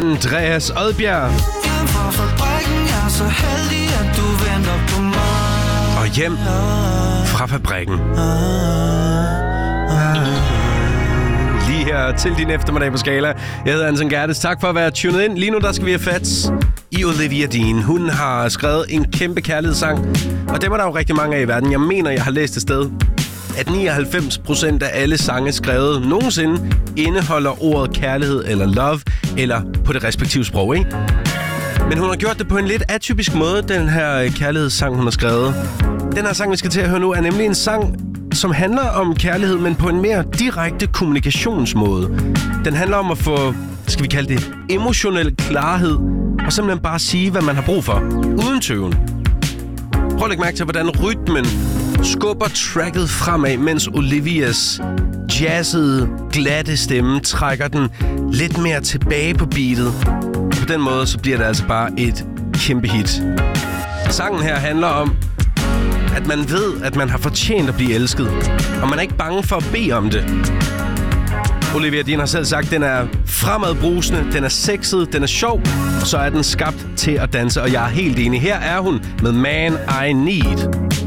Andreas Odbjerg. Og hjem fra fabrikken. Lige her til din eftermiddag på Skala. Jeg hedder Anton Gertes. Tak for at være tunet ind. Lige nu der skal vi have fat i Olivia Dean. Hun har skrevet en kæmpe kærlighedssang, og dem er der jo rigtig mange af i verden. Jeg mener, jeg har læst et sted, at 99% af alle sange skrevet nogensinde indeholder ordet kærlighed eller love, eller på det respektive sprog, ikke? Men hun har gjort det på en lidt atypisk måde, den her kærlighedssang, hun har skrevet. Den her sang, vi skal til at høre nu, er nemlig en sang, som handler om kærlighed, men på en mere direkte kommunikationsmåde. Den handler om at få, skal vi kalde det, emotionel klarhed, og simpelthen bare sige, hvad man har brug for, uden tøven. Prøv at lægge mærke til, hvordan rytmen skubber tracket fremad, mens Olivias jazzede, glatte stemme trækker den lidt mere tilbage på beatet. På den måde, så bliver det altså bare et kæmpe hit. Sangen her handler om, at man ved, at man har fortjent at blive elsket, og man er ikke bange for at bede om det. Olivia Dean har selv sagt, at den er fremadbrusende, den er sexet, den er sjov, og så er den skabt til at danse, og jeg er helt enig. Her er hun med Man I Need.